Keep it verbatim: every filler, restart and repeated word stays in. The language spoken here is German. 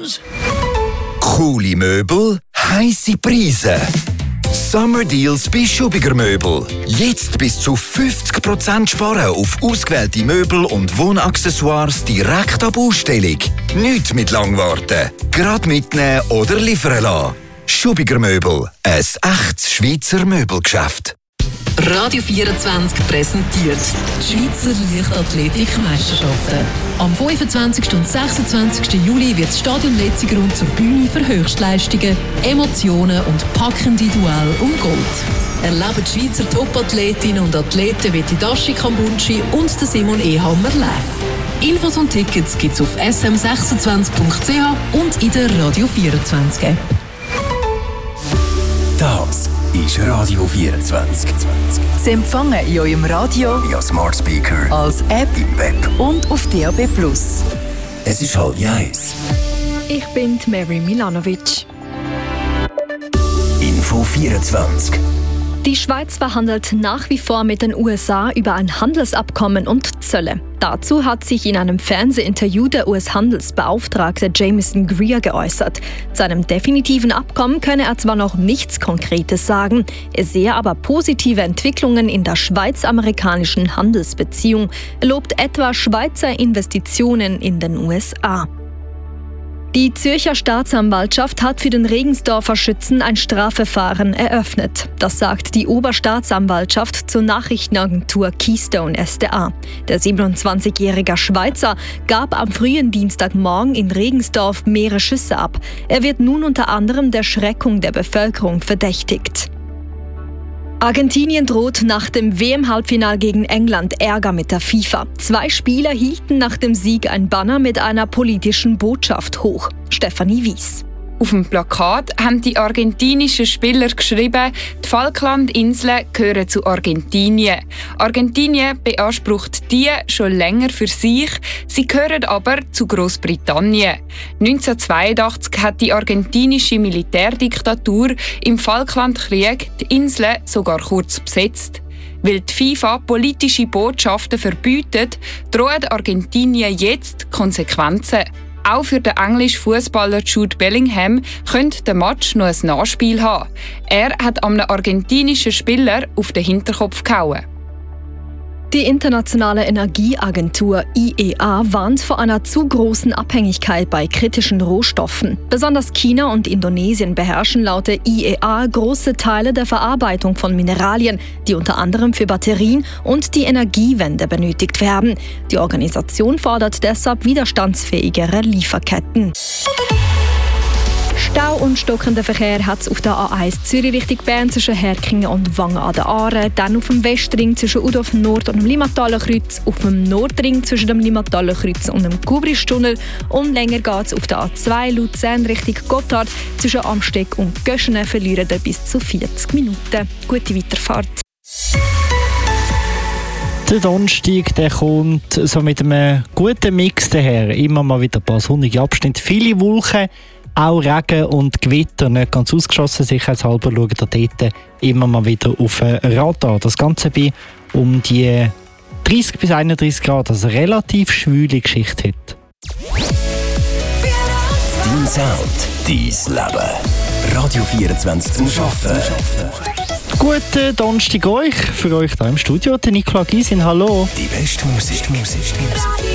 News. Coole Möbel, heisse Preise. Summer Deals bei Schubiger Möbel. Jetzt bis zu fünfzig Prozent sparen auf ausgewählte Möbel und Wohnaccessoires direkt ab Ausstellung. Nicht mit Langwarten. Gerade mitnehmen oder liefern lassen. Schubiger Möbel. Ein echtes Schweizer Möbelgeschäft. Radio vierundzwanzig präsentiert die Schweizer Leichtathletik-Meisterschaften. Am fünfundzwanzigsten und sechsundzwanzigsten Juli wird das Stadion Letzigrund zur Bühne für Höchstleistungen, Emotionen und packende Duelle um Gold. Erleben die Schweizer Top-Athletinnen und Athleten wie die Dashi Kambunchi und der Simon Ehammer live. Infos und Tickets gibt's auf s m sechsundzwanzig punkt c h und in der Radio vierundzwanzig App. Das ist Radio vierundzwanzig. Sie empfangen in eurem Radio, via Smart Speaker, als App im Web und auf D A B plus. Es ist halb eins. Ich bin Mary Milanovic. Info vierundzwanzig. Die Schweiz verhandelt nach wie vor mit den U S A über ein Handelsabkommen und Zölle. Dazu hat sich in einem Fernsehinterview der U S-Handelsbeauftragte Jameson Greer geäußert. Zu einem definitiven Abkommen könne er zwar noch nichts Konkretes sagen, er sehe aber positive Entwicklungen in der schweiz-amerikanischen Handelsbeziehung. Er lobt etwa Schweizer Investitionen in den U S A. Die Zürcher Staatsanwaltschaft hat für den Regensdorfer Schützen ein Strafverfahren eröffnet. Das sagt die Oberstaatsanwaltschaft zur Nachrichtenagentur Keystone S D A. Der siebenundzwanzigjährige Schweizer gab am frühen Dienstagmorgen in Regensdorf mehrere Schüsse ab. Er wird nun unter anderem der Schreckung der Bevölkerung verdächtigt. Argentinien droht nach dem W M-Halbfinal gegen England Ärger mit der FIFA. Zwei Spieler hielten nach dem Sieg ein Banner mit einer politischen Botschaft hoch. Stefanie Wies. Auf dem Plakat haben die argentinischen Spieler geschrieben, die Falklandinseln gehören zu Argentinien. Argentinien beansprucht die schon länger für sich, sie gehören aber zu Großbritannien. neunzehnhundertzweiundachtzig hat die argentinische Militärdiktatur im Falklandkrieg die Inseln sogar kurz besetzt. Weil die FIFA politische Botschaften verbietet, drohen Argentinien jetzt Konsequenzen. Auch für den englischen Fußballer Jude Bellingham könnte der Match noch ein Nachspiel haben. Er hat einem argentinischen Spieler auf den Hinterkopf gehauen. Die Internationale Energieagentur I E A warnt vor einer zu großen Abhängigkeit bei kritischen Rohstoffen. Besonders China und Indonesien beherrschen laut der I E A große Teile der Verarbeitung von Mineralien, die unter anderem für Batterien und die Energiewende benötigt werden. Die Organisation fordert deshalb widerstandsfähigere Lieferketten. Stau und stockenden Verkehr hat es auf der A eins Zürich Richtung Bern zwischen Herkingen und Wangen an der Aare, dann auf dem Westring zwischen Udorf Nord und dem Limataler Kreuz, auf dem Nordring zwischen dem Limataler Kreuz und dem Kubristunnel und länger geht es auf der A zwei Luzern Richtung Gotthard zwischen Amsteg und Göschenen, verlieren ihr bis zu vierzig Minuten. Gute Weiterfahrt. Der Donnerstag, der kommt so mit einem guten Mix daher. Immer mal wieder ein paar sonnige Abschnitte, viele Wolken, auch Regen und Gewitter, nicht ganz ausgeschlossen. Sicherheitshalber schauen wir dort immer mal wieder auf ein Radar. Das Ganze bei um die dreißig bis einunddreißig Grad, also relativ schwüle Geschichte heute. Dein Sound, dein Leben. Radio vierundzwanzig zum Arbeiten. Guten Donnerstag euch, für euch hier im Studio, der Nicola Gysin, hallo. Die beste Musik. Musik.